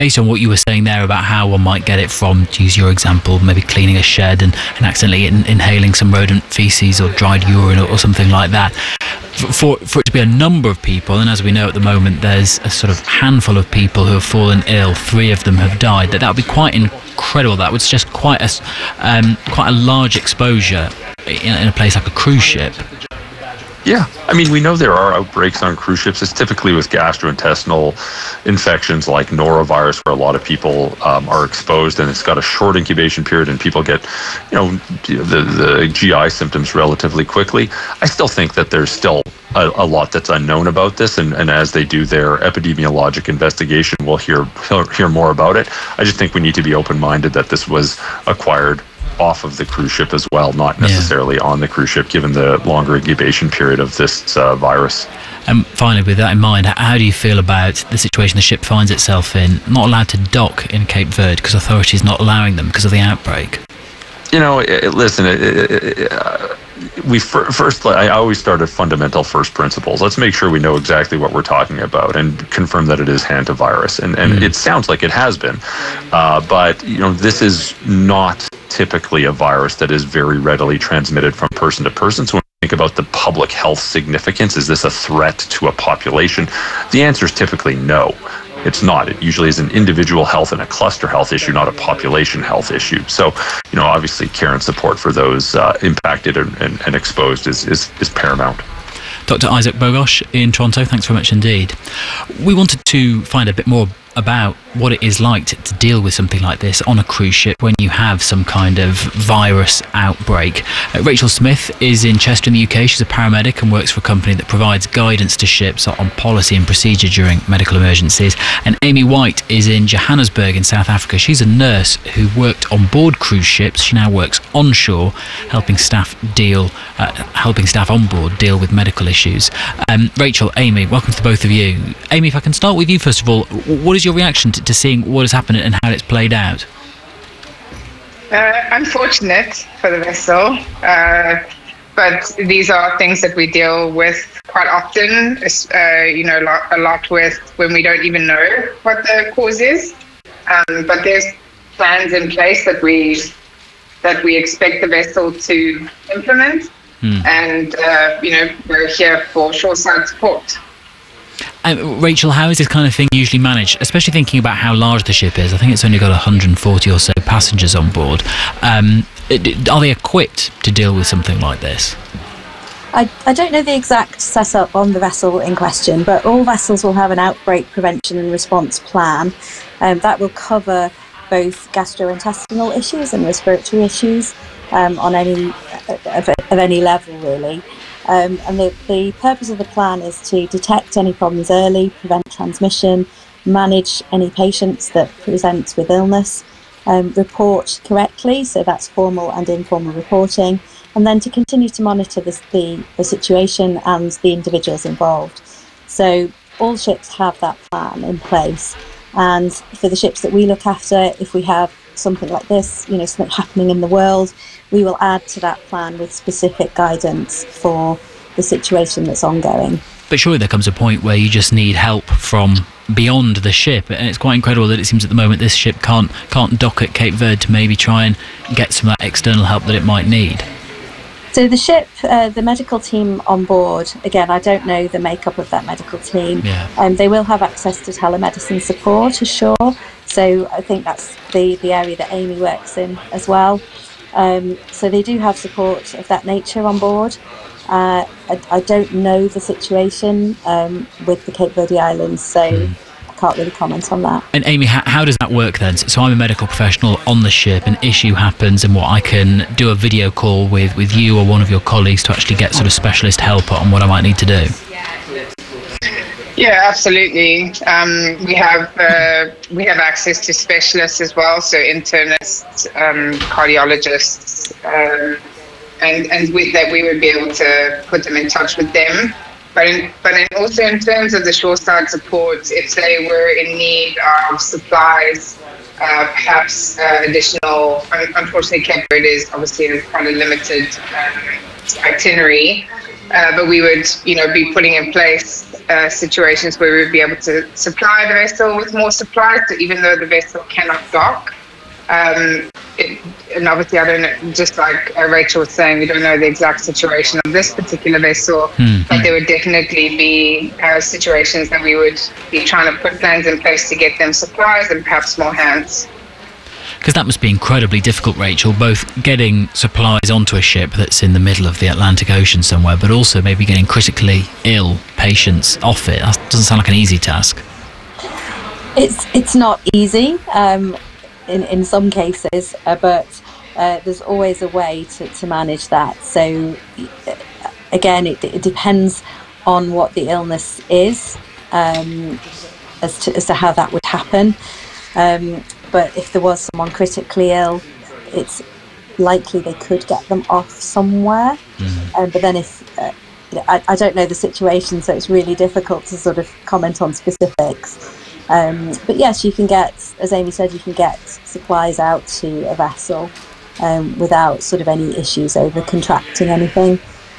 based on what you were saying there about how one might get it from, to use your example, maybe cleaning a shed and accidentally inhaling some rodent feces or dried urine or something like that, for it to be a number of people, and as we know at the moment there's a sort of handful of people who have fallen ill, 3 of them have died, that would be quite incredible. That would suggest quite a large exposure in a place like a cruise ship. Yeah, I mean, we know there are outbreaks on cruise ships. It's typically with gastrointestinal infections like norovirus, where a lot of people are exposed, and it's got a short incubation period, and people get, the GI symptoms relatively quickly. I still think that there's still a lot that's unknown about this, and as they do their epidemiologic investigation, we'll hear more about it. I just think we need to be open-minded that this was acquired off of the cruise ship as well, not necessarily on the cruise ship, given the longer incubation period of this virus. And finally, with that in mind, how do you feel about the situation the ship finds itself in, not allowed to dock in Cape Verde because authorities not allowing them because of the outbreak? I always start at fundamental first principles. Let's make sure we know exactly what we're talking about and confirm that it is hantavirus. And it sounds like it has been, but this is not typically a virus that is very readily transmitted from person to person. So when we think about the public health significance, is this a threat to a population? The answer is typically no. It's not. It usually is an individual health and a cluster health issue, not a population health issue. So, obviously care and support for those impacted and exposed is paramount. Dr. Isaac Bogoch in Toronto, thanks very much indeed. We wanted to find a bit more about what it is like to deal with something like this on a cruise ship when you have some kind of virus outbreak. Rachel Smith is in Chester in the UK. She's a paramedic and works for a company that provides guidance to ships on policy and procedure during medical emergencies. And Amy White is in Johannesburg in South Africa. She's a nurse who worked on board cruise ships. She now works onshore, helping staff on board deal with medical issues. Rachel, Amy, welcome to both of you. Amy, if I can start with you first of all, what is your reaction to seeing what has happened and how it's played out? Unfortunate for the vessel, but these are things that we deal with quite often. A lot with when we don't even know what the cause is. But there's plans in place that we expect the vessel to implement, and we're here for shoreside support. Rachel, how is this kind of thing usually managed, especially thinking about how large the ship is? I think it's only got 140 or so passengers on board. Are they equipped to deal with something like this? I don't know the exact setup on the vessel in question, but all vessels will have an outbreak prevention and response plan that will cover both gastrointestinal issues and respiratory issues on any level, really. And the purpose of the plan is to detect any problems early, prevent transmission, manage any patients that present with illness, report correctly, so that's formal and informal reporting, and then to continue to monitor the situation and the individuals involved. So all ships have that plan in place, and for the ships that we look after, if we have something like this, something happening in the world, we will add to that plan with specific guidance for the situation that's ongoing. But surely there comes a point where you just need help from beyond the ship, and it's quite incredible that it seems at the moment this ship can't dock at Cape Verde to maybe try and get some of that external help that it might need. So the ship, the medical team on board, again, I don't know the makeup of that medical team. They will have access to telemedicine support ashore, so I think that's the area that Amy works in as well. So they do have support of that nature on board. I don't know the situation with the Cape Verde Islands, so I can't really comment on that. And Amy, how does that work then? So I'm a medical professional on the ship, an issue happens, and I can do a video call with you or one of your colleagues to actually get sort of specialist help on what I might need to do. Yeah, absolutely. We have access to specialists as well, so internists, cardiologists, and with that we would be able to put them in touch with them. But also in terms of the shoreside support, if they were in need of supplies, perhaps additional. Unfortunately, Cape Verde is obviously quite a limited itinerary. but we would, be putting in place situations where we would be able to supply the vessel with more supplies. So even though the vessel cannot dock, and obviously I don't know, just like Rachel was saying, we don't know the exact situation of this particular vessel, but there would definitely be situations that we would be trying to put plans in place to get them supplies and perhaps more hands. Because that must be incredibly difficult, Rachel, both getting supplies onto a ship that's in the middle of the Atlantic Ocean somewhere, but also maybe getting critically ill patients off it. That doesn't sound like an easy task. It's not easy in some cases, but there's always a way to manage that. So again, it depends on what the illness is, as to how that would happen. But if there was someone critically ill, it's likely they could get them off somewhere. But then if I don't know the situation, so it's really difficult to sort of comment on specifics. But yes, you can get, as Amy said, you can get supplies out to a vessel without sort of any issues over contracting anything.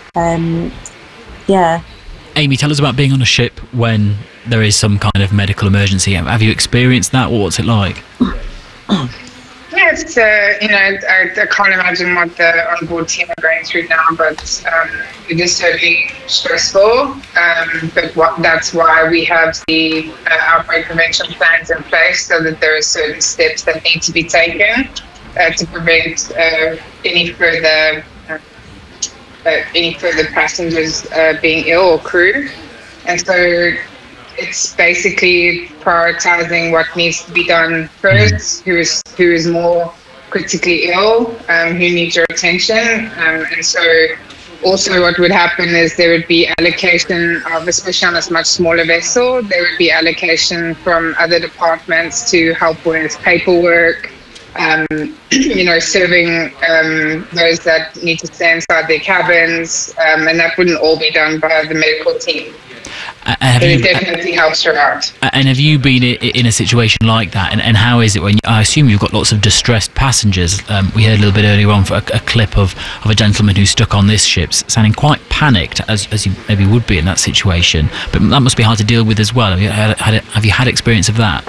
Amy, tell us about being on a ship when there is some kind of medical emergency. Have you experienced that, or what's it like? Yeah, it's I can't imagine what the onboard team are going through now, but it is certainly stressful. But that's why we have the outbreak prevention plans in place, so that there are certain steps that need to be taken to prevent any further passengers being ill or crew. And so it's basically prioritizing what needs to be done first, who is more critically ill, who needs your attention. And so also what would happen is there would be allocation of, especially on a much smaller vessel, there would be allocation from other departments to help with paperwork, serving those that need to stay inside their cabins, and that wouldn't all be done by the medical team. It definitely helps her out. And have you been in a situation like that? And how is it when I assume you've got lots of distressed passengers? We heard a little bit earlier on for a clip of a gentleman who's stuck on this ship, sounding quite panicked, as you maybe would be in that situation. But that must be hard to deal with as well. Have you had experience of that?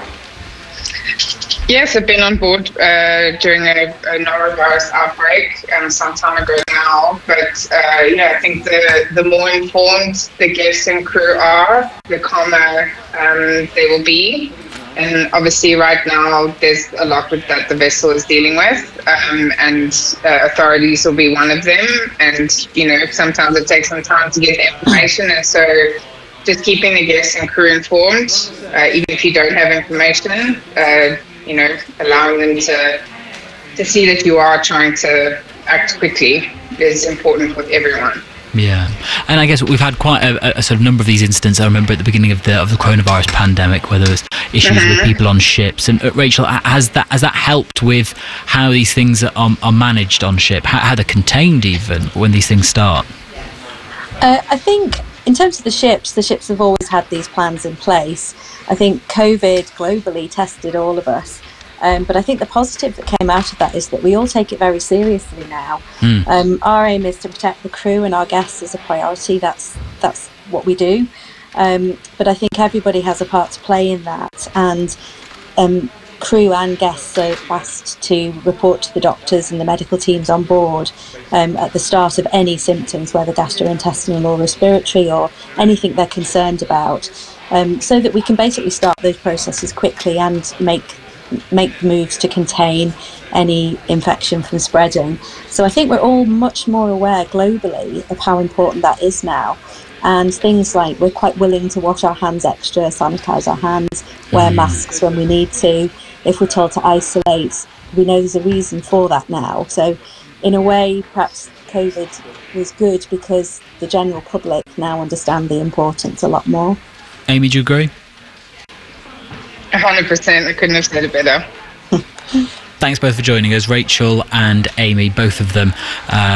Yes, I've been on board during a norovirus outbreak some time ago now. But I think the more informed the guests and crew are, the calmer they will be. And obviously right now there's a lot with that the vessel is dealing with, and authorities will be one of them. And, sometimes it takes some time to get the information. And so just keeping the guests and crew informed, even if you don't have information, allowing them to see that you are trying to act quickly is important with everyone. Yeah, and I guess we've had quite a sort of number of these incidents. I remember at the beginning of the coronavirus pandemic, where there was issues with people on ships. And Rachel, has that helped with how these things are managed on ship, how they're contained even when these things start? I think in terms of the ships have always had these plans in place. I think COVID globally tested all of us. But I think the positive that came out of that is that we all take it very seriously now. Our aim is to protect the crew and our guests as a priority. That's what we do. But I think everybody has a part to play in that. And crew and guests are asked to report to the doctors and the medical teams on board at the start of any symptoms, whether gastrointestinal or respiratory or anything they're concerned about, so that we can basically start those processes quickly and make moves to contain any infection from spreading. So I think we're all much more aware globally of how important that is now. And things like we're quite willing to wash our hands extra, sanitize our hands, wear masks when we need to. If we're told to isolate, we know there's a reason for that now. So in a way, perhaps COVID was good because the general public now understand the importance a lot more. Amy, do you agree? 100%. I couldn't have said it better. Thanks both for joining us, Rachel and Amy, both of them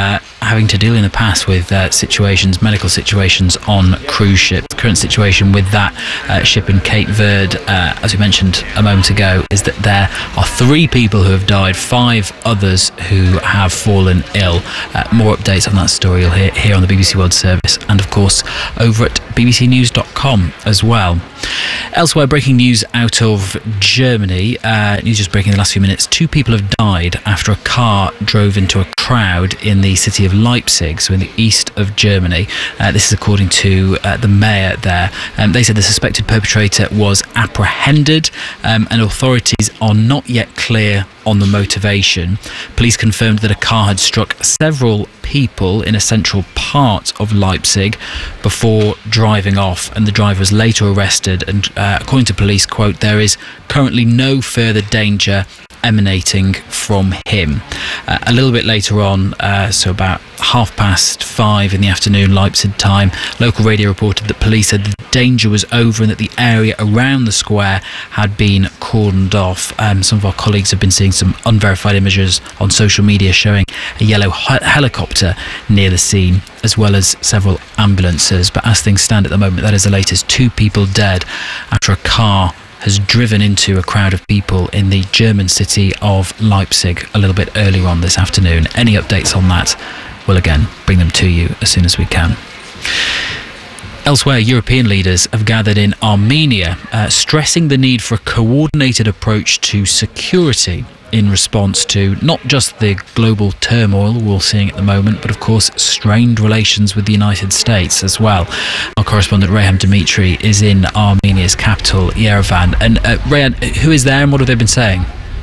having to deal in the past with medical situations on cruise ships. The current situation with that ship in Cape Verde, as we mentioned a moment ago, is that there are 3 people who have died, 5 others who have fallen ill. More updates on that story you'll hear here on the BBC World Service, and of course over at bbcnews.com as well. Elsewhere, breaking news out of Germany. News just breaking in the last few minutes. 2 people have died after a car drove into a crowd in the city of Leipzig, so in the east of Germany. This is according to the mayor there. They said the suspected perpetrator was apprehended, and authorities are not yet clear on the motivation. Police confirmed that a car had struck several people in a central part of Leipzig before driving off, and the driver was later arrested. And according to police, quote, there is currently no further danger emanating from him. A little bit later on, so about 5:30 in the afternoon Leipzig time, local radio reported that police said the danger was over and that the area around the square had been cordoned off. Some of our colleagues have been seeing some unverified images on social media showing a yellow helicopter near the scene, as well as several ambulances. But as things stand at the moment, that is the latest. 2 people dead after a car has driven into a crowd of people in the German city of Leipzig a little bit earlier on this afternoon. Any updates on that, we'll again bring them to you as soon as we can. Elsewhere, European leaders have gathered in Armenia, stressing the need for a coordinated approach to security in response to not just the global turmoil we're seeing at the moment, but of course strained relations with the United States as well. Our correspondent Rayhan Dimitri is in Armenia's capital, Yerevan. And Rayhan, who is there and what have they been saying?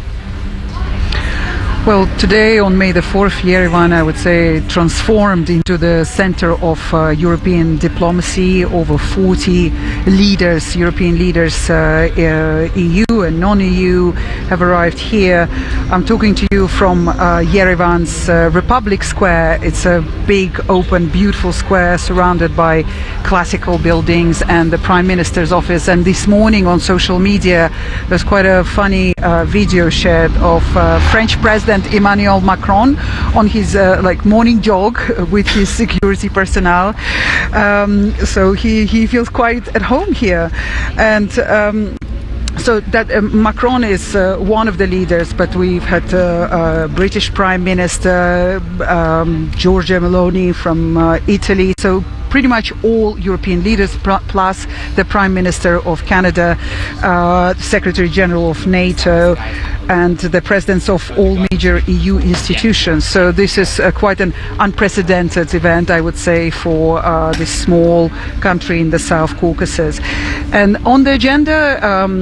Well, today on May the 4th, Yerevan, I would say, transformed into the center of European diplomacy. Over 40 leaders, European leaders, EU and non-EU, have arrived here. I'm talking to you from Yerevan's Republic Square. It's a big, open, beautiful square surrounded by classical buildings and the Prime Minister's office. And this morning on social media, there's quite a funny video shared of French President Emmanuel Macron on his morning jog with his security personnel. So he feels quite at home here. And so that Macron is one of the leaders, but we've had British Prime Minister Giorgia Meloni from Italy. So pretty much all European leaders, plus the Prime Minister of Canada, Secretary General of NATO, and the presidents of all major EU institutions. So this is quite an unprecedented event, I would say, for this small country in the South Caucasus. And on the agenda,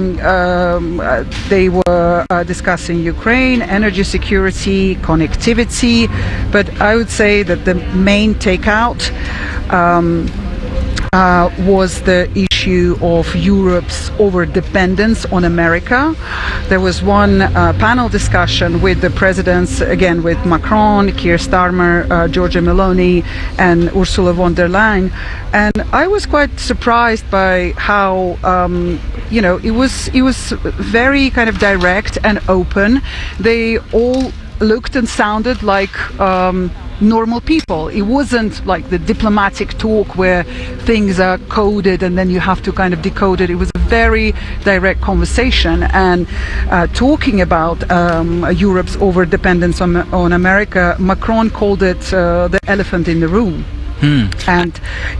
they were discussing Ukraine, energy security, connectivity, but I would say that the main takeout was the issue of Europe's over-dependence on America. There was one panel discussion with the presidents, again with Macron, Keir Starmer, Giorgia Meloni and Ursula von der Leyen. And I was quite surprised by how, it was very kind of direct and open. They all looked and sounded like normal people. It wasn't like the diplomatic talk where things are coded and then you have to kind of decode it. It was a very direct conversation, and talking about Europe's over-dependence on America, Macron called it the elephant in the room. And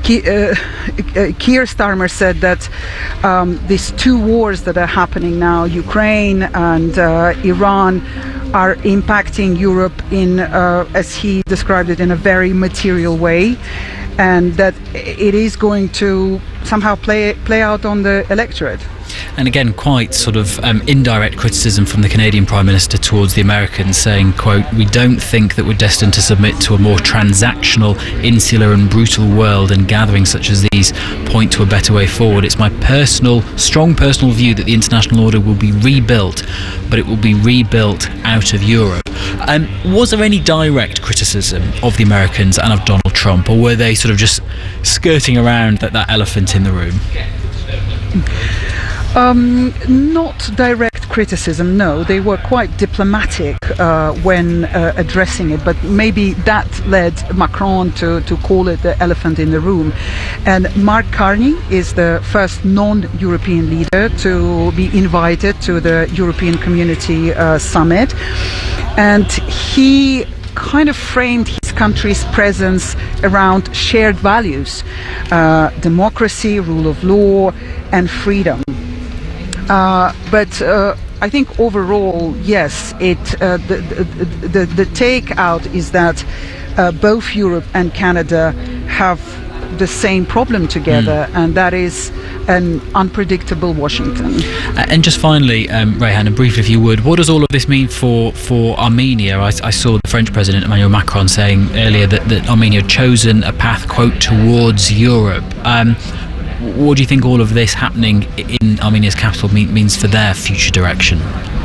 Keir Starmer said that these 2 wars that are happening now, Ukraine and Iran, are impacting Europe in, as he described it, in a very material way, and that it is going to somehow play out on the electorate. And again, quite sort of indirect criticism from the Canadian Prime Minister towards the Americans, saying, quote, "We don't think that we're destined to submit to a more transactional, insular and brutal world, and gatherings such as these point to a better way forward. It's my strong personal view that the international order will be rebuilt, but it will be rebuilt out of Europe." Was there any direct criticism of the Americans and of Donald Trump, or were they sort of just skirting around that elephant in the room? Not direct criticism. No, they were quite diplomatic when addressing it, but maybe that led Macron to call it the elephant in the room. And Mark Carney is the first non-European leader to be invited to the European Community Summit, and he kind of framed his country's presence around shared values, democracy, rule of law, and freedom. But I think overall, yes, the takeout is that both Europe and Canada have the same problem together, and that is an unpredictable Washington. And just finally, Rayhan, and briefly if you would, what does all of this mean for Armenia? I saw the French President Emmanuel Macron saying earlier that Armenia had chosen a path, quote, towards Europe. What do you think all of this happening in Armenia's capital means for their future direction?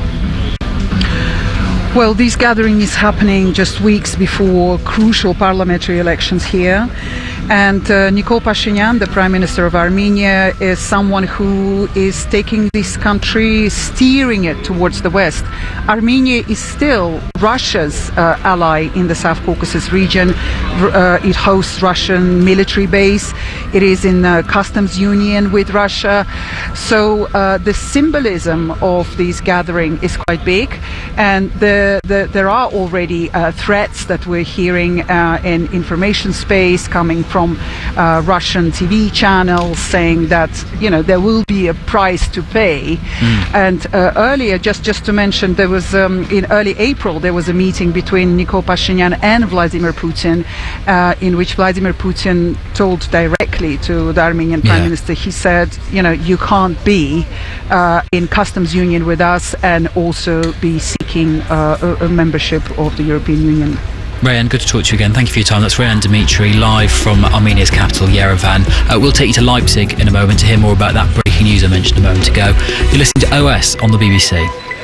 Well, this gathering is happening just weeks before crucial parliamentary elections here. And Nikol Pashinyan, the Prime Minister of Armenia, is someone who is taking this country, steering it towards the West. Armenia is still Russia's ally in the South Caucasus region. It hosts Russian military base. It is in customs union with Russia. So the symbolism of this gathering is quite big. And there are already threats that we're hearing in information space coming from Russian TV channels saying that, you know, there will be a price to pay. And earlier, just to mention, there was in early April there was a meeting between Nikol Pashinyan and Vladimir Putin, in which Vladimir Putin told directly to the Armenian Prime Minister, he said, you know, you can't be in customs union with us and also be seeking a membership of the European Union. Rayhan, good to talk to you again. Thank you for your time. That's Rayhan Dimitri, live from Armenia's capital, Yerevan. We'll take you to Leipzig in a moment to hear more about that breaking news I mentioned a moment ago. You're listening to OS on the BBC.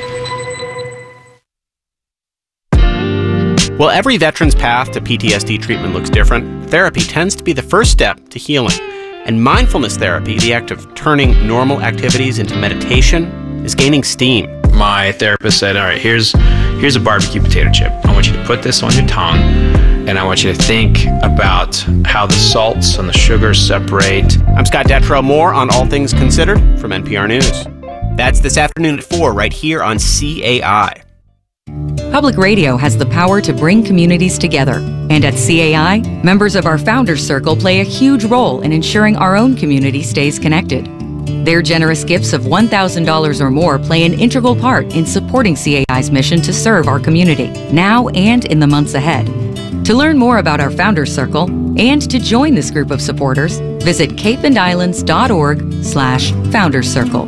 While every veteran's path to PTSD treatment looks different, therapy tends to be the first step to healing. And mindfulness therapy, the act of turning normal activities into meditation, is gaining steam. My therapist said, all right, here's a barbecue potato chip. I want you to put this on your tongue, and I want you to think about how the salts and the sugars separate. I'm Scott Detrow. More on All Things Considered from NPR News. That's this afternoon at 4 right here on CAI. Public radio has the power to bring communities together. And at CAI, members of our Founders Circle play a huge role in ensuring our own community stays connected. Their generous gifts of $1,000 or more play an integral part in supporting CAI's mission to serve our community, now and in the months ahead. To learn more about our Founders Circle and to join this group of supporters, visit capeandislands.org/Founders Circle.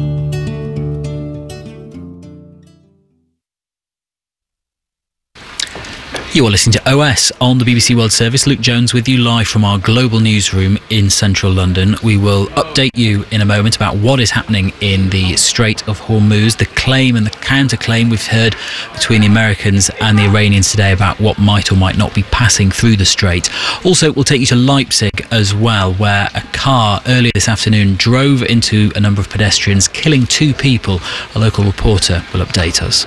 You are listening to OS on the BBC World Service. Luke Jones with you live from our global newsroom in central London. We will update you in a moment about what is happening in the Strait of Hormuz, the claim and the counterclaim we've heard between the Americans and the Iranians today about what might or might not be passing through the strait. Also, we'll take you to Leipzig as well, where a car earlier this afternoon drove into a number of pedestrians, killing 2 people. A local reporter will update us.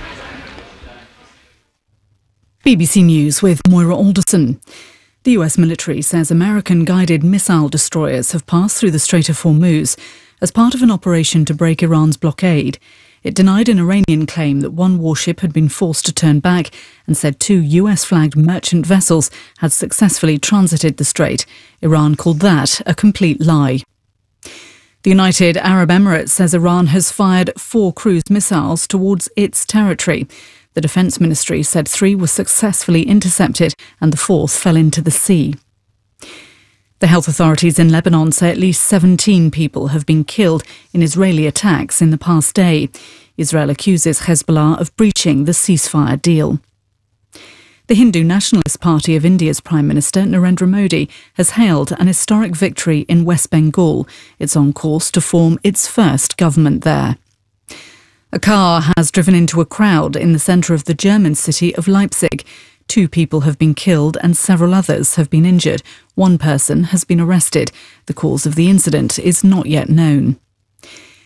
BBC News with Moira Alderson. The US military says American-guided missile destroyers have passed through the Strait of Hormuz as part of an operation to break Iran's blockade. It denied an Iranian claim that one warship had been forced to turn back and said 2 US-flagged merchant vessels had successfully transited the strait. Iran called that a complete lie. The United Arab Emirates says Iran has fired 4 cruise missiles towards its territory. The Defence Ministry said 3 were successfully intercepted and the 4th fell into the sea. The health authorities in Lebanon say at least 17 people have been killed in Israeli attacks in the past day. Israel accuses Hezbollah of breaching the ceasefire deal. The Hindu Nationalist Party of India's Prime Minister Narendra Modi has hailed an historic victory in West Bengal. It's on course to form its first government there. A car has driven into a crowd in the centre of the German city of Leipzig. 2 people have been killed and several others have been injured. 1 person has been arrested. The cause of the incident is not yet known.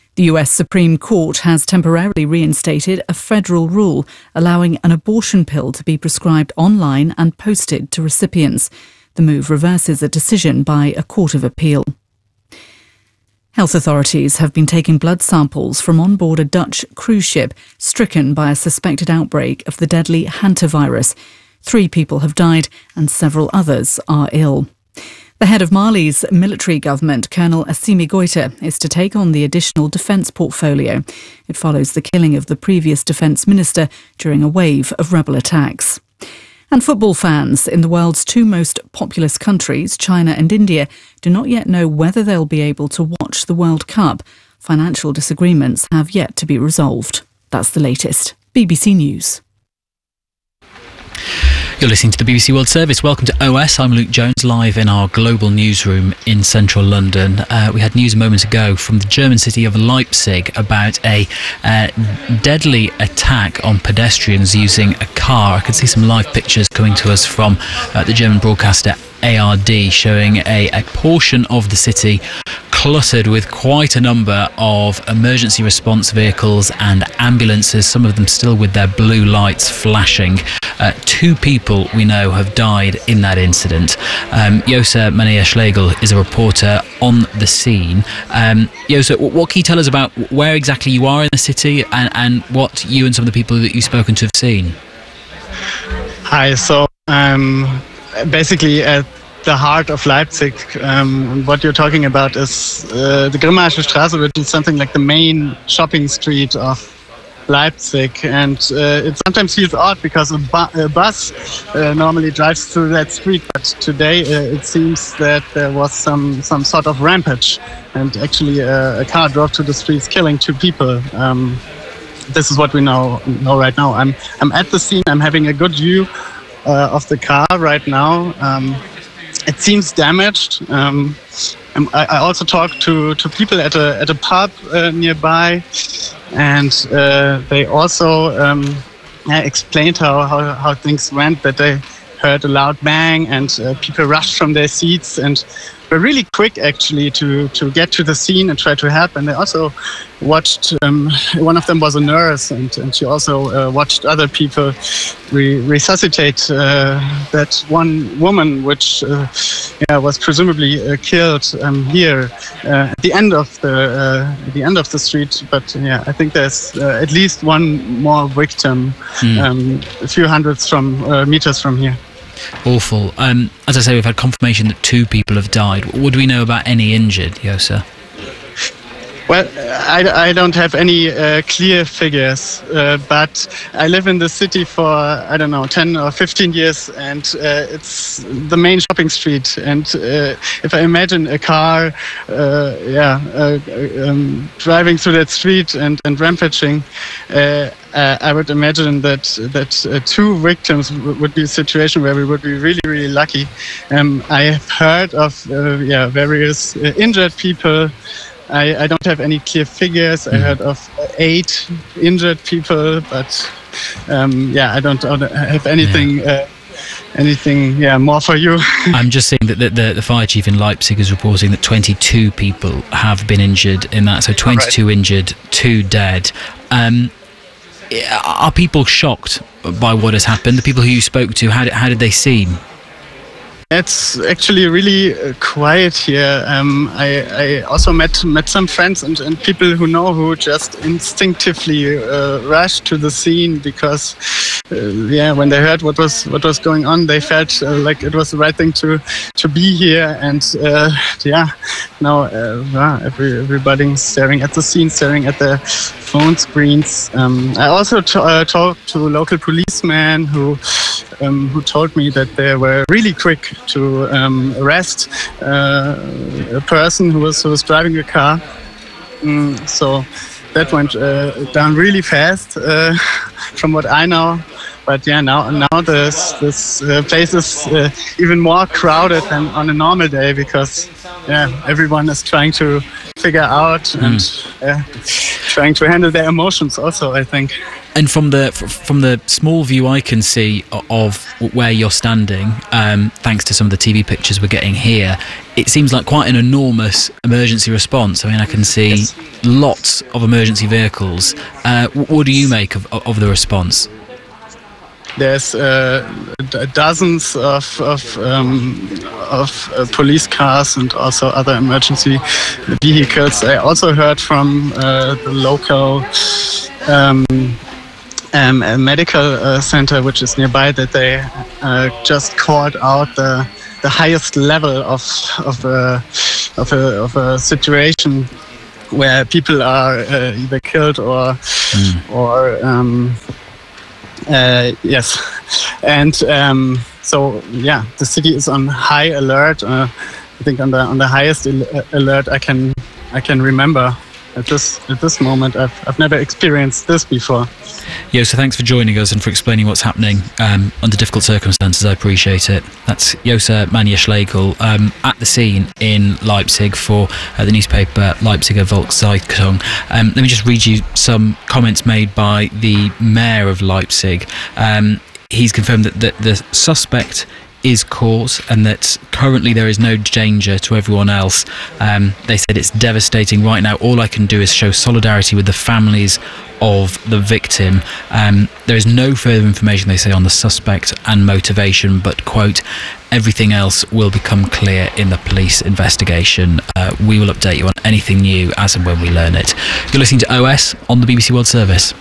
The US Supreme Court has temporarily reinstated a federal rule allowing an abortion pill to be prescribed online and posted to recipients. The move reverses a decision by a court of appeal. Health authorities have been taking blood samples from on board a Dutch cruise ship stricken by a suspected outbreak of the deadly hantavirus. 3 people have died and several others are ill. The head of Mali's military government, Colonel Assimi Goïta, is to take on the additional defence portfolio. It follows the killing of the previous defence minister during a wave of rebel attacks. And football fans in the world's 2 most populous countries, China and India, do not yet know whether they'll be able to watch the World Cup. Financial disagreements have yet to be resolved. That's the latest. BBC News. You're listening to the BBC World Service. Welcome to OS. I'm Luke Jones, live in our global newsroom in central London. We had news moments ago from the German city of Leipzig about a deadly attack on pedestrians using a car. I could see some live pictures coming to us from the German broadcaster ARD showing a portion of the city cluttered with quite a number of emergency response vehicles and ambulances, some of them still with their blue lights flashing. 2 people we know have died in that incident. Josa Manea-Schlegel is a reporter on the scene. Josa, what can you tell us about where exactly you are in the city and what you and some of the people that you've spoken to have seen? Hi, so basically at the heart of Leipzig. What you're talking about is the Grimmaische Straße, which is something like the main shopping street of Leipzig, and it sometimes feels odd because a bus normally drives through that street, but today it seems that there was some sort of rampage, and actually a car drove to the streets, killing 2 people. This is what we know right now. I'm at the scene. I'm having a good view of the car right now. It seems damaged. I also talked to people at a pub nearby, and they also explained how things went. That they heard a loud bang, and people rushed from their seats and were really quick actually to get to the scene and try to help. And they also watched, one of them was a nurse, and she also watched other people resuscitate that one woman, which was presumably killed here at the end of the street. But yeah, I think there's at least one more victim, a few hundreds meters from here. Awful. As I say, we've had confirmation that 2 people have died. Would we know about any injured, Josa? Well, I don't have any clear figures, but I live in the city for, 10 or 15 years, and it's the main shopping street. And if I imagine a car driving through that street and rampaging, I would imagine that 2 victims would be a situation where we would be really, really lucky. I have heard of various injured people. I don't have any clear figures. I heard of 8 injured people, but I don't have anything. Anything more for you? I'm just seeing that the fire chief in Leipzig is reporting that 22 people have been injured in that. So 22 right. Injured, 2 dead. Are people shocked by what has happened? The people who you spoke to, how did they seem? It's actually really quiet here. I also met some friends and people who just instinctively rushed to the scene because when they heard what was going on, they felt like it was the right thing to be here. And now everybody's staring at the scene, staring at their phone screens. I also talked to local policemen who told me that they were really quick to arrest a person who was driving a car. So that went down really fast, from what I know. But now this place is even more crowded than on a normal day because everyone is trying to figure out and trying to handle their emotions also, I think. And from the small view I can see of where you're standing, thanks to some of the TV pictures we're getting here, it seems like quite an enormous emergency response. I mean, I can see lots of emergency vehicles. What do you make of the response? There's dozens of police cars and also other emergency vehicles. I also heard from the local medical center, which is nearby, that they just called out the highest level of a situation where people are either killed or yes, and so yeah, the city is on high alert. I think on the highest alert I can remember at this moment. I've never experienced this before. Jose, thanks for joining us and for explaining what's happening under difficult circumstances. I appreciate it. That's Jose Manja-Schlegel at the scene in Leipzig for the newspaper Leipziger Volkszeitung. Let me just read you some comments made by the mayor of Leipzig. He's confirmed that the suspect is caught and that currently there is no danger to everyone else. They said it's devastating right now. All I can do is show solidarity with the families of the victim. There is no further information, they say, on the suspect and motivation, but, quote, everything else will become clear in the police investigation. We will update you on anything new as and when we learn it. You're listening to OS on the BBC World Service.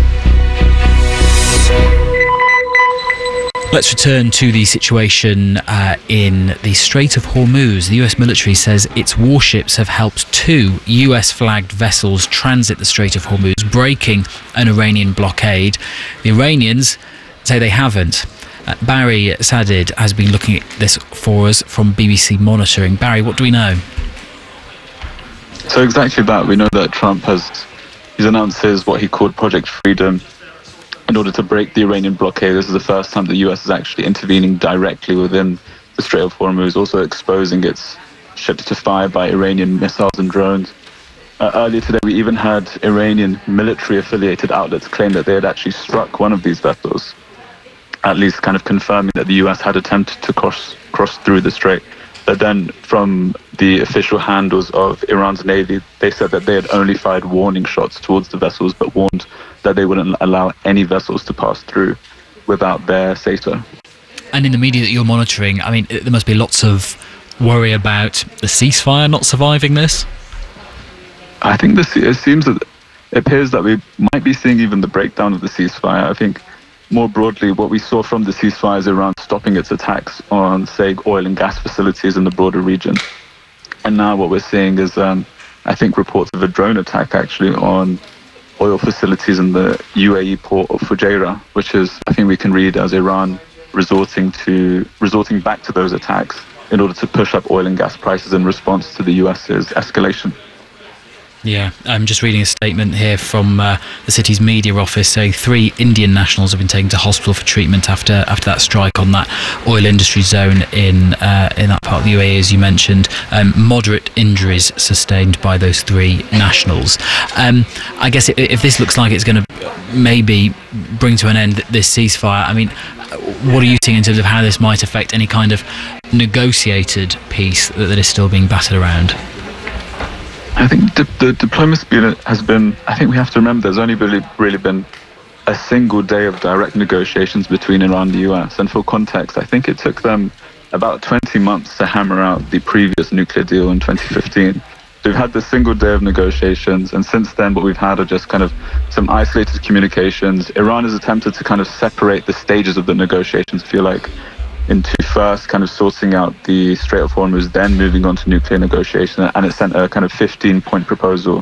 Let's return to the situation in the Strait of Hormuz. The US military says its warships have helped 2 US-flagged vessels transit the Strait of Hormuz, breaking an Iranian blockade. The Iranians say they haven't. Barry Sadid has been looking at this for us from BBC Monitoring. Barry, what do we know? So exactly that. We know that Trump he's announced what he called Project Freedom, in order to break the Iranian blockade. This is the first time the US is actually intervening directly within the Strait of Hormuz, also exposing its ships to fire by Iranian missiles and drones. Earlier today, we even had Iranian military-affiliated outlets claim that they had actually struck one of these vessels, at least kind of confirming that the US had attempted to cross through the strait. But then from the official handles of Iran's Navy, they said that they had only fired warning shots towards the vessels, but warned that they wouldn't allow any vessels to pass through without their say-so. And in the media that you're monitoring, I mean, there must be lots of worry about the ceasefire not surviving this? I think it appears that we might be seeing even the breakdown of the ceasefire. I think more broadly, what we saw from the ceasefire is Iran stopping its attacks on, say, oil and gas facilities in the broader region. And now what we're seeing is, I think, reports of a drone attack actually on oil facilities in the UAE port of Fujairah, which is, I think we can read as Iran resorting back to those attacks in order to push up oil and gas prices in response to the US's escalation. Yeah, I'm just reading a statement here from the city's media office saying 3 Indian nationals have been taken to hospital for treatment after that strike on that oil industry zone in that part of the UAE, as you mentioned. Moderate injuries sustained by those 3 nationals. I guess if this looks like it's going to maybe bring to an end this ceasefire, I mean, what are you seeing in terms of how this might affect any kind of negotiated peace that is still being battered around? I think the diplomacy has been, I think we have to remember there's only really been a single day of direct negotiations between Iran and the US. And for context, I think it took them about 20 months to hammer out the previous nuclear deal in 2015. So we've had this single day of negotiations, and since then what we've had are just kind of some isolated communications. Iran has attempted to kind of separate the stages of the negotiations, if you like, into first kind of sorting out the Strait of Hormuz, then moving on to nuclear negotiation, and it sent a kind of 15-point proposal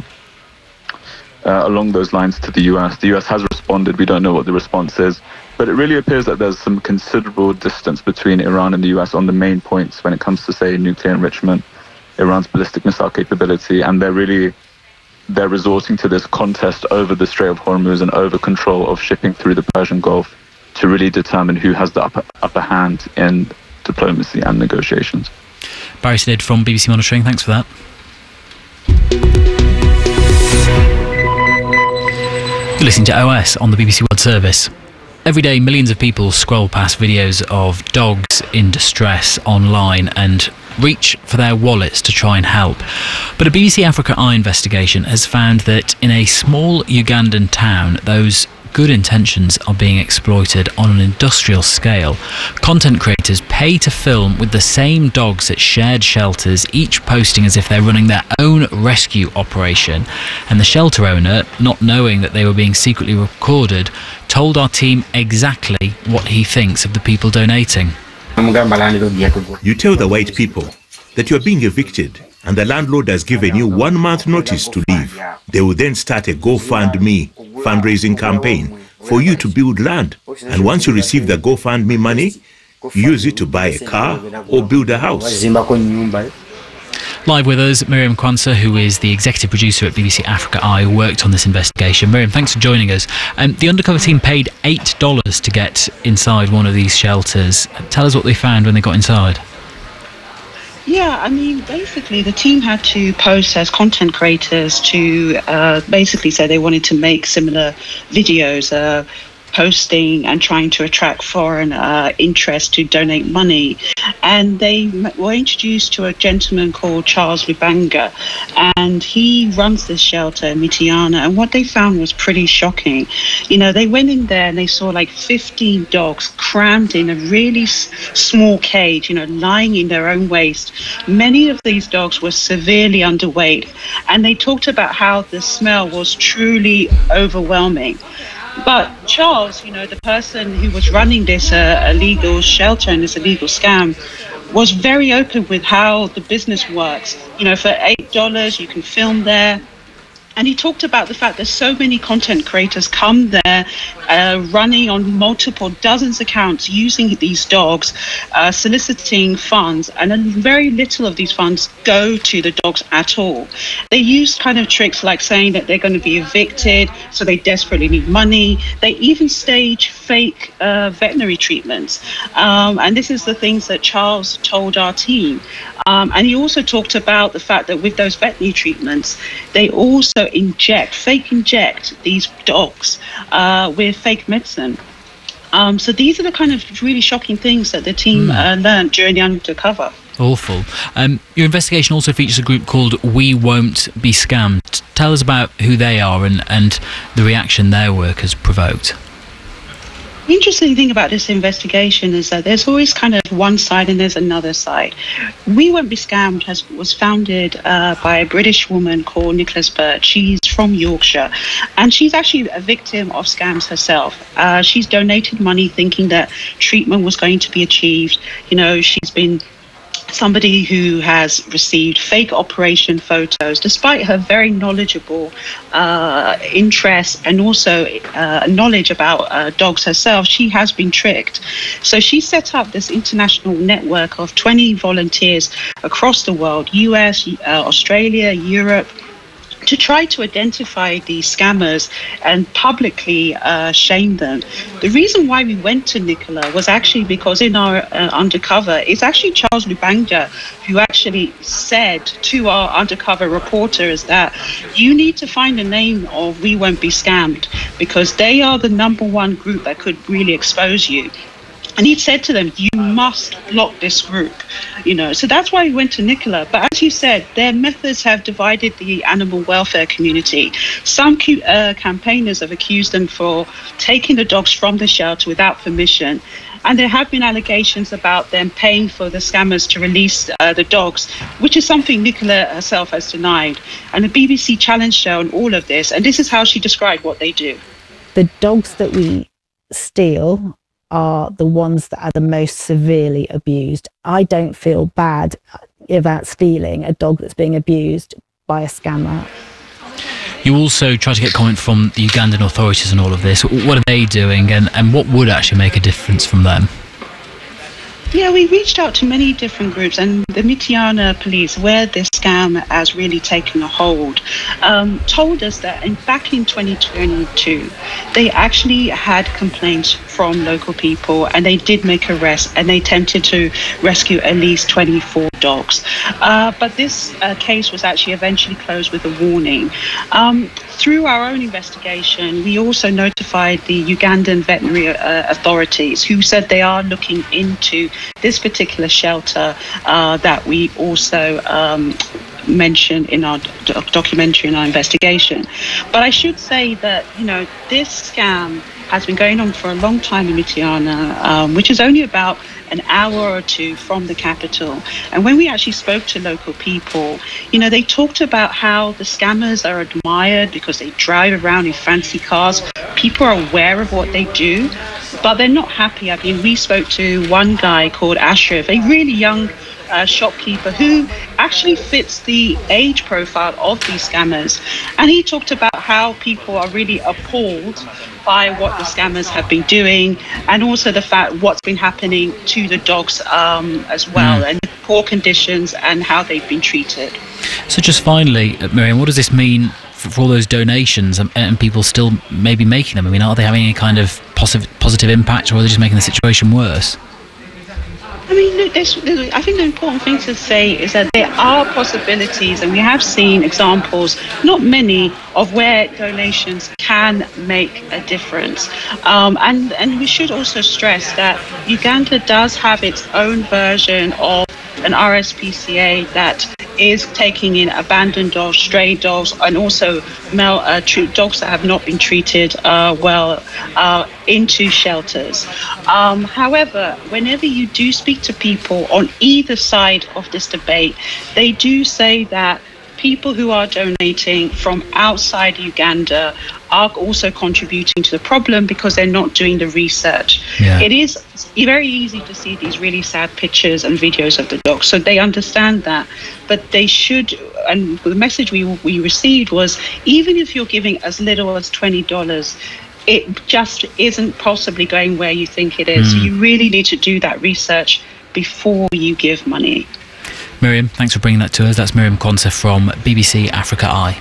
along those lines to the US. The US has responded. We don't know what the response is, but it really appears that there's some considerable distance between Iran and the US on the main points when it comes to, say, nuclear enrichment, Iran's ballistic missile capability, and they're resorting to this contest over the Strait of Hormuz and over control of shipping through the Persian Gulf to really determine who has the upper hand in diplomacy and negotiations. Barry Sadid from BBC Monitoring, thanks for that. You're listening to OS on the BBC World Service. Every day, millions of people scroll past videos of dogs in distress online and reach for their wallets to try and help. But a BBC Africa Eye investigation has found that in a small Ugandan town, those good intentions are being exploited on an industrial scale. Content creators pay to film with the same dogs at shared shelters, each posting as if they're running their own rescue operation. And the shelter owner, not knowing that they were being secretly recorded, told our team exactly what he thinks of the people donating. You tell the white people that you are being evicted and the landlord has given you 1 month notice to leave. They will then start a GoFundMe fundraising campaign for you to build land. And once you receive the GoFundMe money, use it to buy a car or build a house. Live with us, Miriam Kwanzaa, who is the executive producer at BBC Africa Eye, who worked on this investigation. Miriam, thanks for joining us. The undercover team paid $8 to get inside one of these shelters. Tell us what they found when they got inside. Yeah, I mean, basically the team had to post as content creators to basically say they wanted to make similar videos, posting and trying to attract foreign interest to donate money. And they were introduced to a gentleman called Charles Lubanga, and he runs this shelter in Mityana. And what they found was pretty shocking. You know, they went in there and they saw like 15 dogs crammed in a really small cage, you know, lying in their own waste. Many of these dogs were severely underweight, and they talked about how the smell was truly overwhelming. But Charles, you know, the person who was running this illegal shelter and this illegal scam, was very open with how the business works. You know, for $8, you can film there. And he talked about the fact that so many content creators come there running on multiple dozens of accounts using these dogs, soliciting funds, and very little of these funds go to the dogs at all. They use kind of tricks like saying that they're going to be evicted, so they desperately need money. They even stage fake veterinary treatments. And this is the things that Charles told our team. And he also talked about the fact that with those veterinary treatments, they also fake inject these dogs with fake medicine. So these are the kind of really shocking things that the team learned during the undercover. Awful. Your investigation also features a group called We Won't Be Scammed. Tell us about who they are and the reaction their work has provoked. The interesting thing about this investigation is that there's always kind of one side and there's another side. We Won't Be Scammed was founded by a British woman called Nicholas Burt. She's from Yorkshire, and she's actually a victim of scams herself. She's donated money thinking that treatment was going to be achieved. You know, she's been somebody who has received fake operation photos, despite her very knowledgeable interest and also knowledge about dogs herself. She has been tricked. So she set up this international network of 20 volunteers across the world, US, Australia, Europe, to try to identify these scammers and publicly shame them. The reason why we went to Nicola was actually because in our undercover, it's actually Charles Lubanga who actually said to our undercover reporters that you need to find the name of We Won't Be Scammed, because they are the #1 group that could really expose you. And he said to them, you must block this group, you know. So that's why we went to Nicola. But as you said, their methods have divided the animal welfare community. Some campaigners have accused them for taking the dogs from the shelter without permission. And there have been allegations about them paying for the scammers to release the dogs, which is something Nicola herself has denied. And the BBC challenged her on all of this. And this is how she described what they do. The dogs that we steal are the ones that are the most severely abused. I don't feel bad about stealing a dog that's being abused by a scammer. You also try to get comment from the Ugandan authorities on all of this. What are they doing, and what would actually make a difference from them? Yeah, we reached out to many different groups, and the Mityana police, where this scam has really taken a hold, told us that back in 2022, they actually had complaints from local people, and they did make arrests, and they attempted to rescue at least 24 dogs. But this case was actually eventually closed with a warning. Through our own investigation, we also notified the Ugandan veterinary authorities, who said they are looking into this particular shelter that we also mentioned in our documentary and our investigation. But I should say that, this scam has been going on for a long time in Mityana, which is only about an hour or two from the capital. And when we actually spoke to local people, they talked about how the scammers are admired because they drive around in fancy cars. People are aware of what they do, but they're not happy. I mean, we spoke to one guy called Ashraf, a really young shopkeeper who actually fits the age profile of these scammers. And he talked about how people are really appalled by what the scammers have been doing, and also the fact what's been happening to the dogs as well, and the poor conditions and how they've been treated. So just finally, Miriam, what does this mean for all those donations and people still maybe making them? I mean, are they having any kind of positive impact, or are they just making the situation worse? I mean, look, I think the important thing to say is that there are possibilities, and we have seen examples, not many, of where donations can make a difference. And we should also stress that Uganda does have its own version of an RSPCA that is taking in abandoned dogs, stray dogs, and also dogs that have not been treated well into shelters. However, whenever you do speak to people on either side of this debate, they do say that people who are donating from outside Uganda are also contributing to the problem because they're not doing the research. Yeah. It is very easy to see these really sad pictures and videos of the dogs, so they understand that. But they should, and the message we received was, even if you're giving as little as $20, it just isn't possibly going where you think it is. So you really need to do that research before you give money. Miriam, thanks for bringing that to us. That's Miriam Quansah from BBC Africa Eye.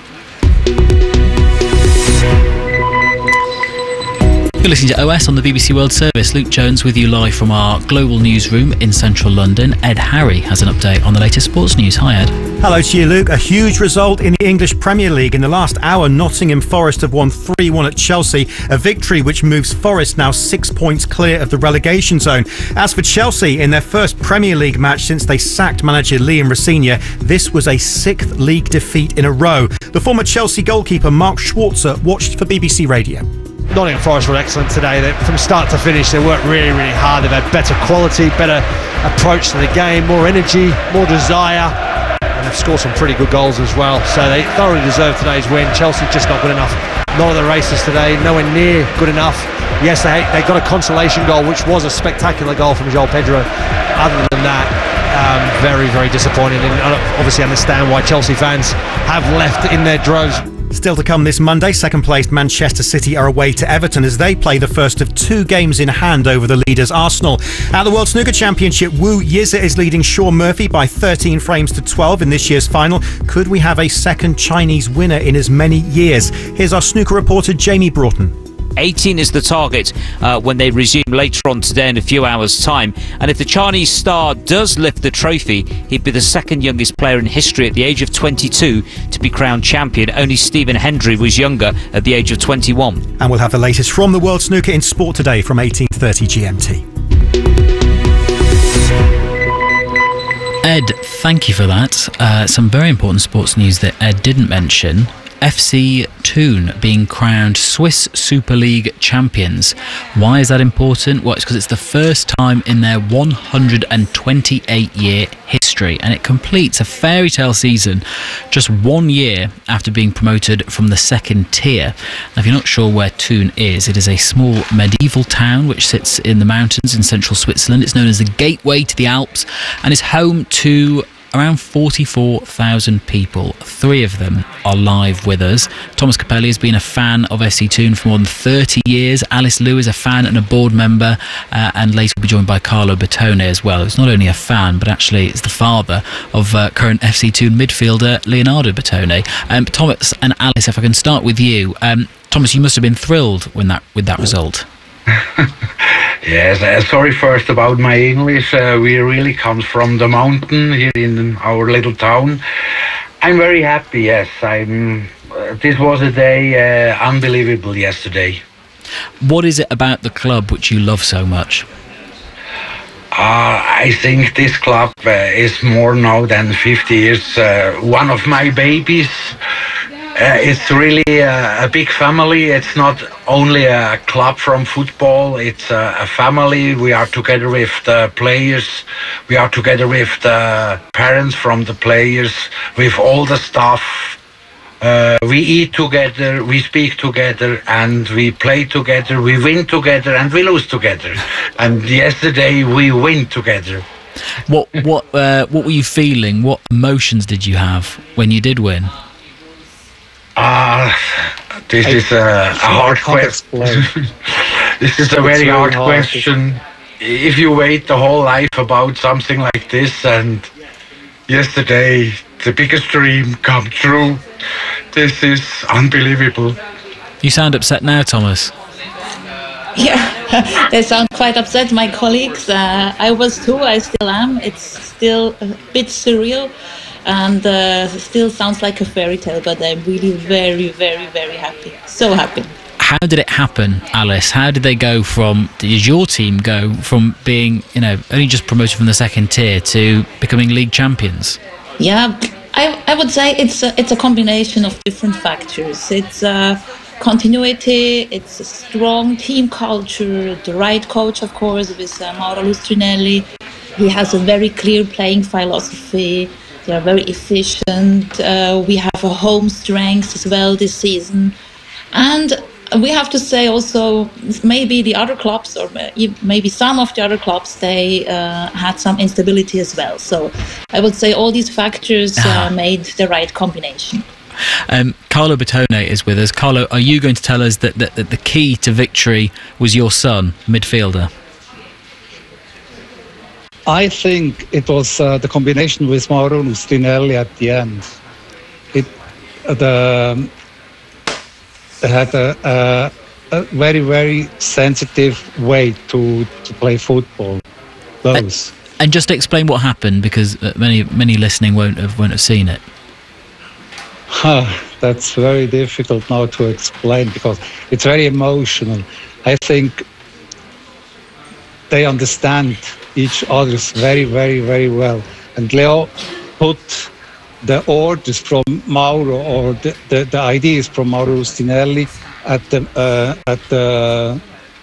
You're listening to OS on the BBC World Service. Luke Jones with you live from our global newsroom in central London. Ed Harry has an update on the latest sports news. Hi, Ed. Hello to you, Luke. A huge result in the English Premier League. In the last hour, Nottingham Forest have won 3-1 at Chelsea, a victory which moves Forest now 6 points clear of the relegation zone. As for Chelsea, in their first Premier League match since they sacked manager Liam Rosenior, this was a 6th league defeat in a row. The former Chelsea goalkeeper Mark Schwarzer watched for BBC Radio. Nottingham Forest were excellent today. From start to finish, they worked really, really hard. They've had better quality, better approach to the game, more energy, more desire, and they've scored some pretty good goals as well. So they thoroughly deserve today's win. Chelsea just not good enough. None of the races today, nowhere near good enough. Yes, they got a consolation goal, which was a spectacular goal from João Pedro. Other than that, very, very disappointing, and obviously understand why Chelsea fans have left in their droves. Still to come this Monday, second-placed Manchester City are away to Everton as they play the first of 2 games in hand over the leaders Arsenal. At the World Snooker Championship, Wu Yiza is leading Shaun Murphy by 13 frames to 12 in this year's final. Could we have a second Chinese winner in as many years? Here's our snooker reporter Jamie Broughton. 18 is the target when they resume later on today in a few hours' time. And if the Chinese star does lift the trophy, he'd be the second youngest player in history at the age of 22 to be crowned champion. Only Stephen Hendry was younger at the age of 21. And we'll have the latest from the World Snooker in Sport today from 18:30 GMT. Ed, thank you for that. Some very important sports news that Ed didn't mention. FC Thun being crowned Swiss Super League champions. Why is that important? Well, it's because it's the first time in their 128-year history, and it completes a fairy tale season just 1 year after being promoted from the second tier. Now, if you're not sure where Thun is, it is a small medieval town which sits in the mountains in central Switzerland. It's known as the gateway to the Alps and is home to around 44,000 people. 3 of them are live with us. Thomas Capelli has been a fan of FC Thun for more than 30 years. Alice Liu is a fan and a board member, and later will be joined by Carlo Bertone as well. It's not only a fan, but actually is the father of current FC Thun midfielder Leonardo Bertone. Thomas and Alice, if I can start with you. Thomas, you must have been thrilled with that result. Yes, sorry first about my English. We really come from the mountain here in our little town. I'm very happy, yes. This was a day unbelievable yesterday. What is it about the club which you love so much? I think this club is more now than 50 years. One of my babies. It's really a big family. It's not only a club from football, it's a family. We are together with the players, we are together with the parents from the players, with all the staff. We eat together, we speak together, and we play together, we win together, and we lose together. And yesterday we win together. What were you feeling? What emotions did you have when you did win? This is a hard question. This is a very hard question. If you wait the whole life about something like this, and yesterday the biggest dream come true, this is unbelievable. You sound upset now, Thomas. Yeah, they sound quite upset, my colleagues. I was too, I still am. It's still a bit surreal. And still sounds like a fairy tale, but I'm really very, very, very happy. So happy. How did it happen, Alice? How did did your team go from being, only just promoted from the second tier to becoming league champions? Yeah, I would say it's a combination of different factors. It's continuity, it's a strong team culture, the right coach, of course, with Mauro Lustrinelli. He has a very clear playing philosophy. They are very efficient. We have a home strength as well this season. And we have to say also, maybe the other clubs, or maybe some of the other clubs, they had some instability as well. So I would say all these factors made the right combination. Carlo Bertone is with us. Carlo, are you going to tell us that the key to victory was your son, midfielder? I think it was the combination with Mauro Lustrinelli at the end. They had a very, very sensitive way to play football. And just explain what happened, because many listening won't have seen it. That's very difficult now to explain, because it's very emotional. I think they understand each other's very, very, very well. And Leo put the orders from Mauro, or the ideas from Mauro Lustrinelli at the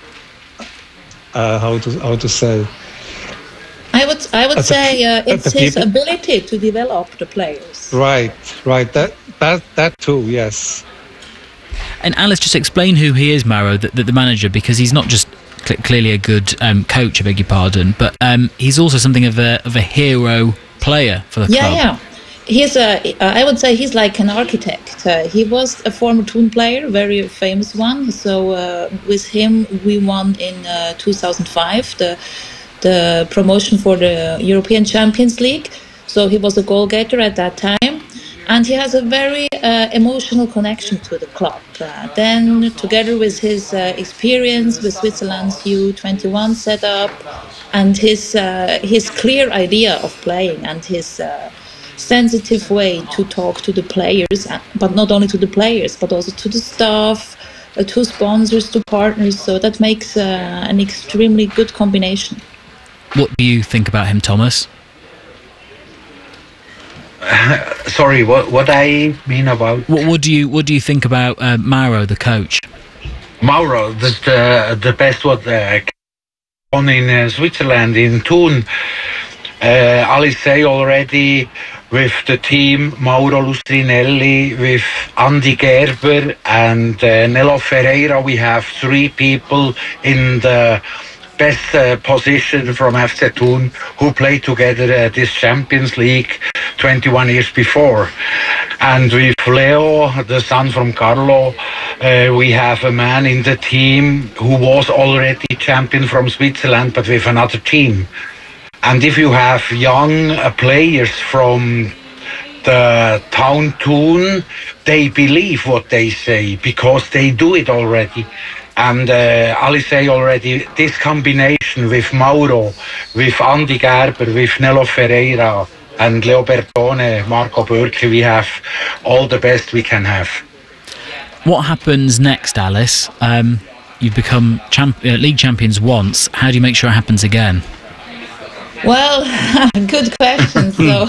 how to say. I would say it's his ability to develop the players. Right. That too, yes. And Alice, just explain who he is, Mauro, the manager, because he's not just clearly a good coach, I beg your pardon, but he's also something of a hero player for the club. Yeah. He's I would say he's like an architect. He was a former Thun player, very famous one. So with him, we won in 2005 the promotion for the European Champions League. So he was a goal getter at that time. And he has a very emotional connection to the club. Then, together with his experience with Switzerland's U21 setup, and his clear idea of playing, and his sensitive way to talk to the players, but not only to the players, but also to the staff, to sponsors, to partners. So that makes an extremely good combination. What do you think about him, Thomas? Sorry, what I mean about... What do you think about Mauro, the coach? Mauro, the best what on in Switzerland, in Thun. Alice say already, with the team, Mauro Lustrinelli, with Andy Gerber and Nello Ferreira, we have 3 people in the best position from FC Thun who play together this Champions League. 21 years before. And with Leo, the son from Carlo, we have a man in the team who was already champion from Switzerland, but with another team. And if you have young players from the town Thun, they believe what they say because they do it already. And Ali say already, this combination with Mauro, with Andy Gerber, with Nello Ferreira, and Leo Bertone, Marco Bürki, we have all the best we can have. What happens next, Alice? You've become league champions once. How do you make sure it happens again? Well, good question. So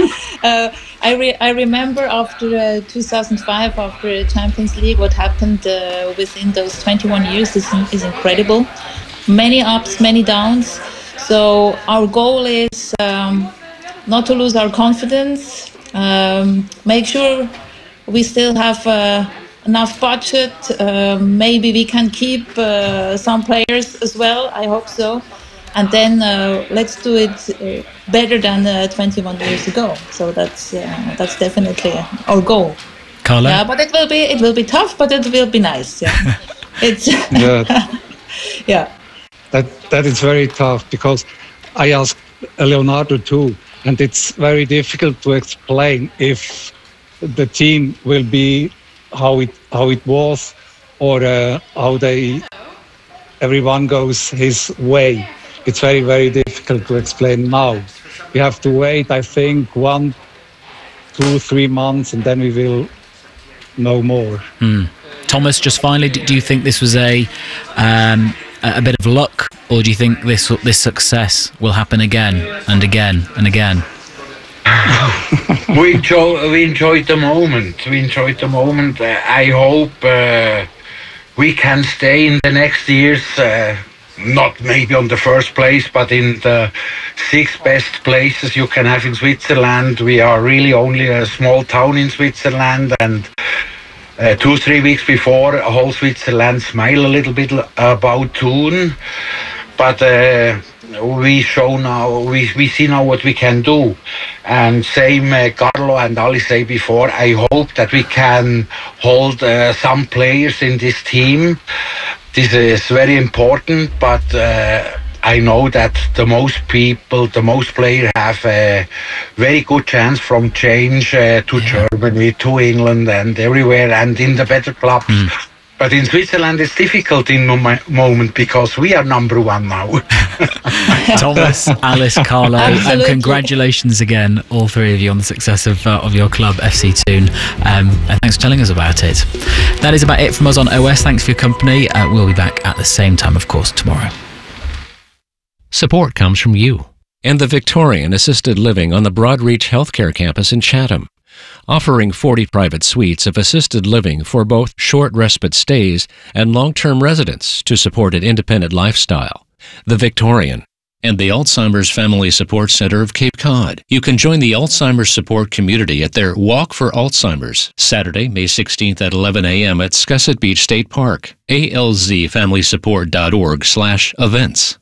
I remember after 2005, after Champions League, what happened within those 21 years is incredible. Many ups, many downs. So our goal is not to lose our confidence, make sure we still have enough budget. Maybe we can keep some players as well. I hope so. And then let's do it better than 21 years ago. So that's definitely our goal. Carlo? Yeah, but it will be tough, but it will be nice. Yeah, it's yeah. That is very tough because I asked Leonardo too, and it's very difficult to explain if the team will be how it was or how everyone goes his way. It's very, very difficult to explain now. We have to wait, I think, 1, 2, 3 months, and then we will know more. Thomas, just finally, do you think this was a bit of luck, or do you think this success will happen again and again and again? We enjoyed the moment. I hope we can stay in the next years. Not maybe on the first place, but in the 6 best places you can have in Switzerland. We are really only a small town in Switzerland, and 2-3 weeks before, whole Switzerland smile a little bit about Thun. But we show now, we see now what we can do. And same Carlo and Ali say before, I hope that we can hold some players in this team. This is very important, but I know that the most players have a very good chance from change to Germany, to England and everywhere and in the better clubs. But in Switzerland it's difficult in the moment because we are number 1 now. Thomas, Alice, Carlo, and congratulations again, all three of you, on the success of your club, FC Thun. And thanks for telling us about it. That is about it from us on OS. Thanks for your company. We'll be back at the same time, of course, tomorrow. Support comes from you and the Victorian Assisted Living on the Broadreach Healthcare Campus in Chatham, offering 40 private suites of assisted living for both short respite stays and long-term residents to support an independent lifestyle. The Victorian and the Alzheimer's Family Support Center of Cape Cod. You can join the Alzheimer's support community at their Walk for Alzheimer's, Saturday, May 16th at 11 a.m. at Scusset Beach State Park. alzfamilysupport.org/events.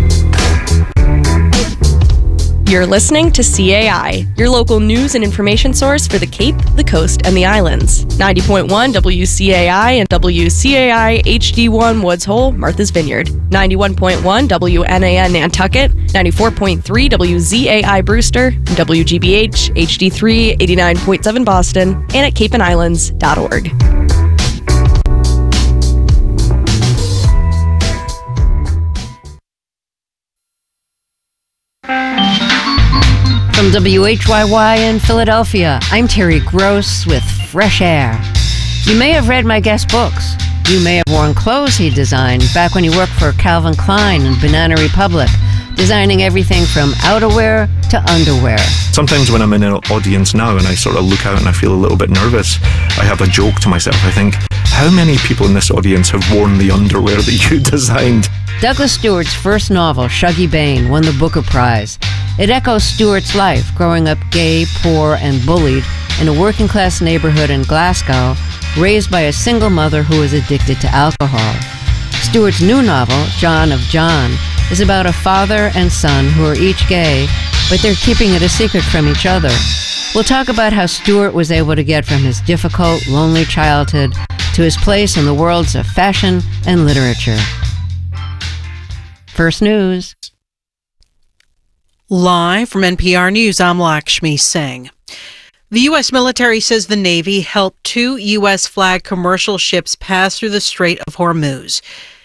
You're listening to CAI, your local news and information source for the Cape, the Coast, and the Islands. 90.1 WCAI and WCAI HD1 Woods Hole, Martha's Vineyard. 91.1 WNAN Nantucket. 94.3 WZAI Brewster. And WGBH HD3 89.7 Boston. And at capeandislands.org. From WHYY in Philadelphia, I'm Terry Gross with Fresh Air. You may have read my guest books. You may have worn clothes he designed back when he worked for Calvin Klein and Banana Republic, designing everything from outerwear to underwear. Sometimes when I'm in an audience now and I sort of look out and I feel a little bit nervous, I have a joke to myself. I think, how many people in this audience have worn the underwear that you designed? Douglas Stewart's first novel, Shuggie Bain, won the Booker Prize. It echoes Stewart's life, growing up gay, poor, and bullied in a working-class neighborhood in Glasgow, raised by a single mother who was addicted to alcohol. Stewart's new novel, John of John, is about a father and son who are each gay, but they're keeping it a secret from each other. We'll talk about how Stuart was able to get from his difficult, lonely childhood to his place in the worlds of fashion and literature. First News. Live from NPR News, I'm Lakshmi Singh. The U.S. military says the Navy helped 2 U.S. flagged commercial ships pass through the Strait of Hormuz.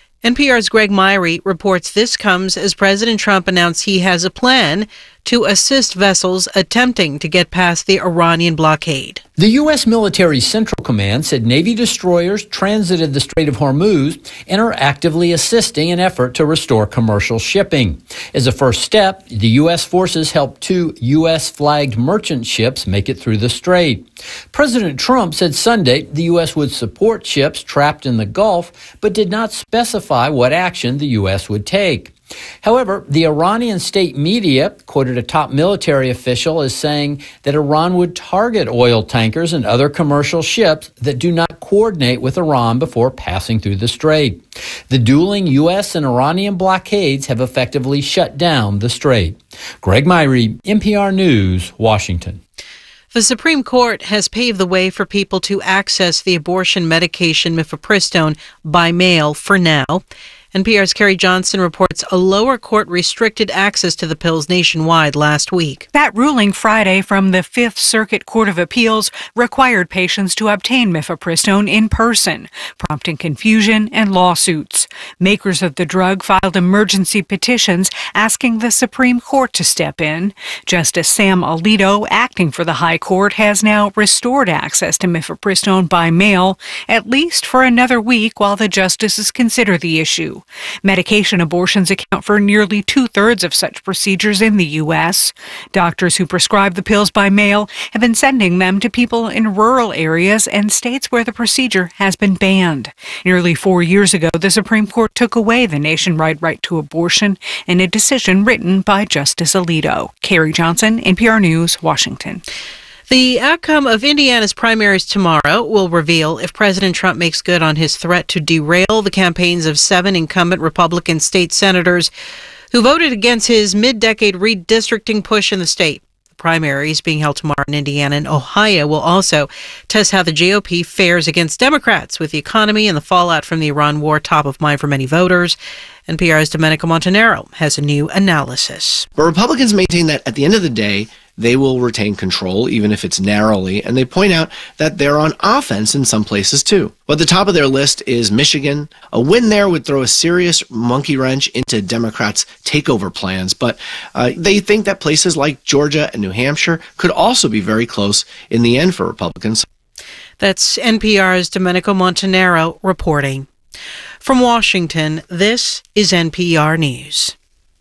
NPR's Greg Myrie reports this comes as President Trump announced he has a plan to assist vessels attempting to get past the Iranian blockade. The U.S. military Central Command said Navy destroyers transited the Strait of Hormuz and are actively assisting an effort to restore commercial shipping. As a first step, the U.S. forces helped 2 U.S.-flagged merchant ships make it through the strait. President Trump said Sunday the U.S. would support ships trapped in the Gulf, but did not specify what action the U.S. would take. However, the Iranian state media quoted a top military official as saying that Iran would target oil tankers and other commercial ships that do not coordinate with Iran before passing through the strait. The dueling U.S. and Iranian blockades have effectively shut down the strait. Greg Myrie, NPR News, Washington. The Supreme Court has paved the way for people to access the abortion medication mifepristone by mail for now. NPR's Carrie Johnson reports a lower court restricted access to the pills nationwide last week. That ruling Friday from the Fifth Circuit Court of Appeals required patients to obtain mifepristone in person, prompting confusion and lawsuits. Makers of the drug filed emergency petitions asking the Supreme Court to step in. Justice Sam Alito, acting for the High Court, has now restored access to mifepristone by mail, at least for another week while the justices consider the issue. Medication abortions account for nearly 2/3 of such procedures in the U.S. Doctors who prescribe the pills by mail have been sending them to people in rural areas and states where the procedure has been banned. Nearly 4 years ago, the Supreme Court took away the nationwide right to abortion in a decision written by Justice Alito. Carrie Johnson, NPR News, Washington. The outcome of Indiana's primaries tomorrow will reveal if President Trump makes good on his threat to derail the campaigns of 7 incumbent Republican state senators who voted against his mid-decade redistricting push in the state. The primaries being held tomorrow in Indiana and Ohio will also test how the GOP fares against Democrats, with the economy and the fallout from the Iran war top of mind for many voters. NPR's Domenico Montanaro has a new analysis. But Republicans maintain that at the end of the day, they will retain control, even if it's narrowly, and they point out that they're on offense in some places too. But at the top of their list is Michigan. A win there would throw a serious monkey wrench into Democrats' takeover plans, but they think that places like Georgia and New Hampshire could also be very close in the end for Republicans. That's NPR's Domenico Montanaro reporting. From Washington, this is NPR News.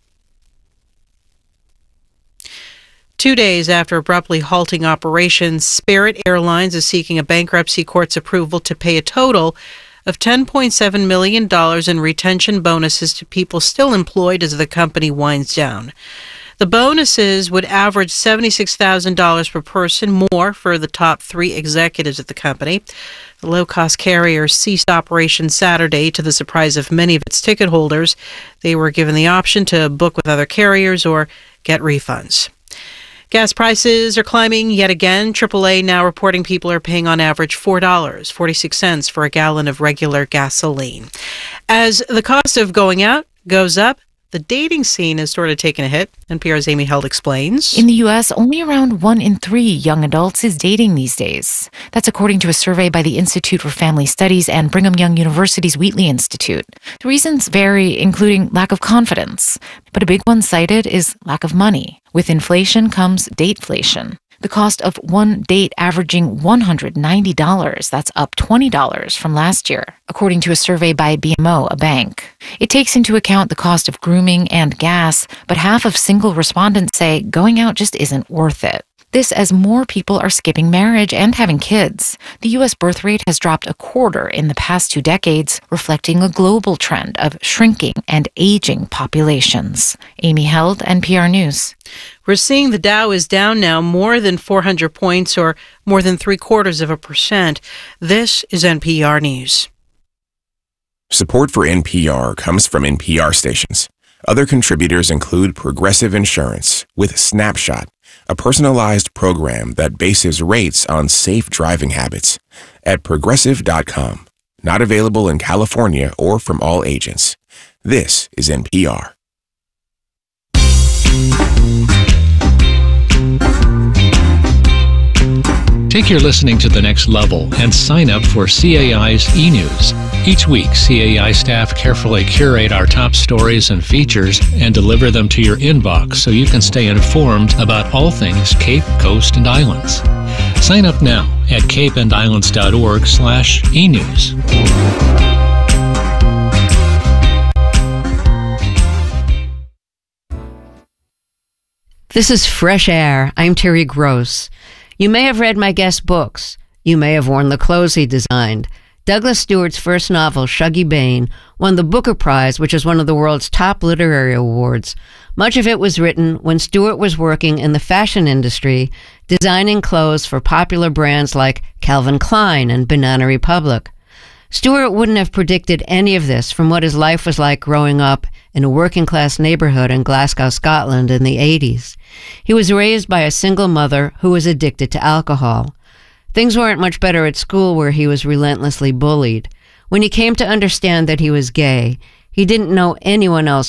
2 days after abruptly halting operations, Spirit Airlines is seeking a bankruptcy court's approval to pay a total of $10.7 million in retention bonuses to people still employed as the company winds down. The bonuses would average $76,000 per person, more for the top 3 executives at the company. The low-cost carrier ceased operations Saturday to the surprise of many of its ticket holders. They were given the option to book with other carriers or get refunds. Gas prices are climbing yet again. AAA now reporting people are paying on average $4.46 for a gallon of regular gasoline. As the cost of going out goes up, the dating scene has sort of taken a hit. NPR's Amy Held explains. In the U.S., only around 1 in 3 young adults is dating these days. That's according to a survey by the Institute for Family Studies and Brigham Young University's Wheatley Institute. The reasons vary, including lack of confidence. But a big one cited is lack of money. With inflation comes dateflation. The cost of one date averaging $190. That's up $20 from last year, according to a survey by BMO, a bank. It takes into account the cost of grooming and gas, but half of single respondents say going out just isn't worth it. This as more people are skipping marriage and having kids. The U.S. birth rate has dropped a quarter in the past 2 decades, reflecting a global trend of shrinking and aging populations. Amy Held, NPR News. We're seeing the Dow is down now more than 400 points, or more than 0.75%. This is NPR News. Support for NPR comes from NPR stations. Other contributors include Progressive Insurance with Snapshot, a personalized program that bases rates on safe driving habits at Progressive.com. Not available in California or from all agents. This is NPR. Take your listening to the next level and sign up for CAI's e-News. Each week, CAI staff carefully curate our top stories and features and deliver them to your inbox so you can stay informed about all things Cape, Coast, and Islands. Sign up now at capeandislands.org/e-news. This is Fresh Air. I'm Terry Gross. You may have read my guest books. You may have worn the clothes he designed. Douglas Stewart's first novel, Shuggie Bain, won the Booker Prize, which is one of the world's top literary awards. Much of it was written when Stewart was working in the fashion industry, designing clothes for popular brands like Calvin Klein and Banana Republic. Stewart wouldn't have predicted any of this from what his life was like growing up in a working-class neighborhood in Glasgow, Scotland in the 80s. He was raised by a single mother who was addicted to alcohol. Things weren't much better at school, where he was relentlessly bullied. When he came to understand that he was gay, he didn't know anyone else